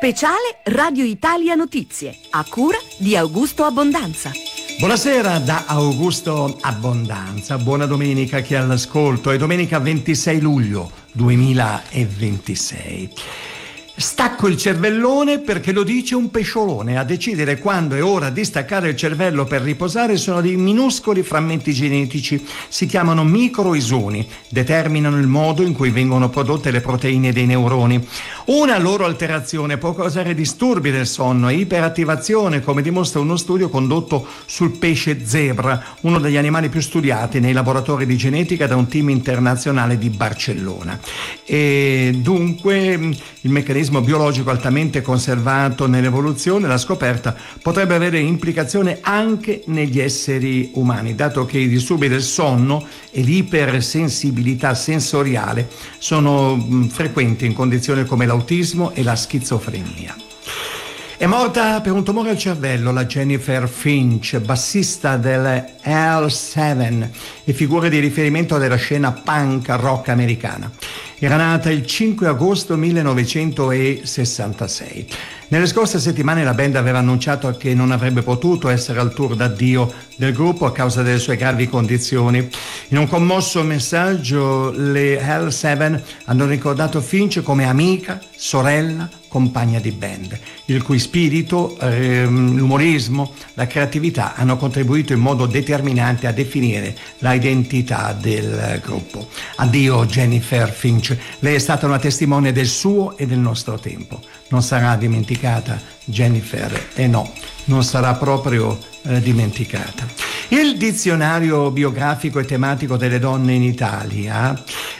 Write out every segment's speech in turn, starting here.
Speciale Radio Italia Notizie, a cura di Augusto Abbondanza. Buonasera da Augusto Abbondanza, buona domenica chi è all'ascolto, è domenica 26 luglio 2026. Stacco il cervellone perché lo dice un pesciolone. A decidere quando è ora di staccare il cervello per riposare sono dei minuscoli frammenti genetici, si chiamano microisoni, determinano il modo in cui vengono prodotte le proteine dei neuroni. Una loro alterazione può causare disturbi del sonno e iperattivazione, come dimostra uno studio condotto sul pesce zebra, uno degli animali più studiati nei laboratori di genetica da un team internazionale di Barcellona. E dunque il meccanismo biologico altamente conservato nell'evoluzione, la scoperta potrebbe avere implicazioni anche negli esseri umani, dato che i disturbi del sonno e l'ipersensibilità sensoriale sono frequenti in condizioni come l'autismo e la schizofrenia. È morta per un tumore al cervello la Jennifer Finch, bassista delle L7 e figura di riferimento della scena punk rock americana. Era nata il 5 agosto 1966. Nelle scorse settimane la band aveva annunciato che non avrebbe potuto essere al tour d'addio del gruppo a causa delle sue gravi condizioni. In un commosso messaggio le L7 hanno ricordato Finch come amica, sorella, compagna di band, il cui spirito, l'umorismo, la creatività hanno contribuito in modo determinante a definire l'identità del gruppo. Addio Jennifer Finch, lei è stata una testimone del suo e del nostro tempo. Non sarà dimenticata Jennifer, e no, non sarà proprio dimenticata. Il dizionario biografico e tematico delle donne in Italia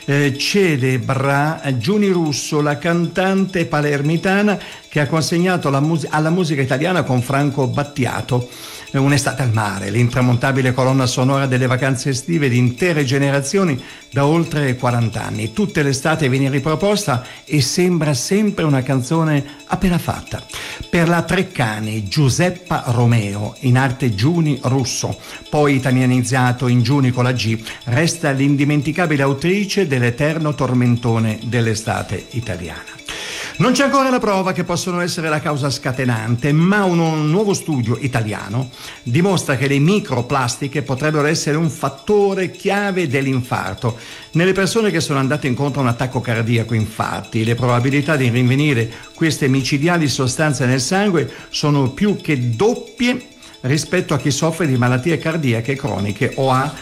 celebra Giuni Russo, la cantante palermitana che ha consegnato alla musica italiana con Franco Battiato Un'estate al mare, l'intramontabile colonna sonora delle vacanze estive di intere generazioni da oltre 40 anni. Tutte l'estate viene riproposta e sembra sempre una canzone appena fatta. Per la Treccani, Giuseppa Romeo, in arte Giuni Russo, poi italianizzato in Giuni con la G, resta l'indimenticabile autrice dell'eterno tormentone dell'estate italiana. Non c'è ancora la prova che possono essere la causa scatenante, ma un nuovo studio italiano dimostra che le microplastiche potrebbero essere un fattore chiave dell'infarto. Nelle persone che sono andate incontro a un attacco cardiaco, infatti, le probabilità di rinvenire queste micidiali sostanze nel sangue sono più che doppie rispetto a chi soffre di malattie cardiache croniche o ha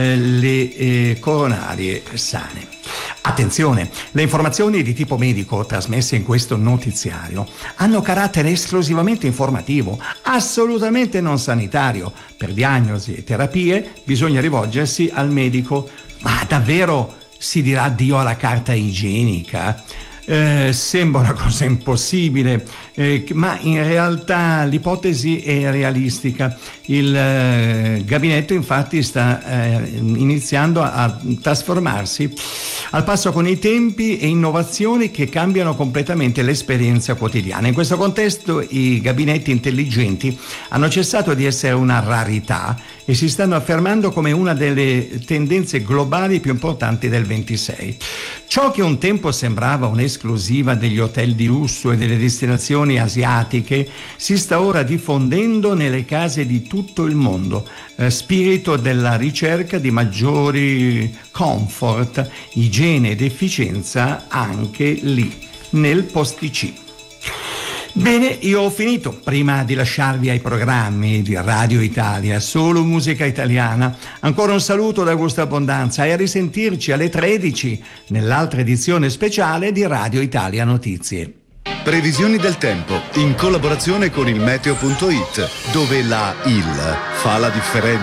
le coronarie sane. Attenzione, le informazioni di tipo medico trasmesse in questo notiziario hanno carattere esclusivamente informativo, assolutamente non sanitario. Per diagnosi e terapie bisogna rivolgersi al medico. Ma davvero si dirà addio alla carta igienica? Sembra una cosa impossibile, ma in realtà l'ipotesi è realistica. Il gabinetto infatti sta iniziando a trasformarsi al passo con i tempi e innovazioni che cambiano completamente l'esperienza quotidiana. In questo contesto i gabinetti intelligenti hanno cessato di essere una rarità e si stanno affermando come una delle tendenze globali più importanti del 26. Ciò che un tempo sembrava un'esclusiva degli hotel di lusso e delle destinazioni asiatiche si sta ora diffondendo nelle case di tutto il mondo. Spirito della ricerca di maggiori comfort, igiene ed efficienza anche lì, nel posticino. Bene, io ho finito. Prima di lasciarvi ai programmi di Radio Italia, solo musica italiana, ancora un saluto da Augusto Abbondanza e a risentirci alle 13 nell'altra edizione speciale di Radio Italia Notizie. Previsioni del tempo in collaborazione con il meteo.it, dove la IL fa la differenza.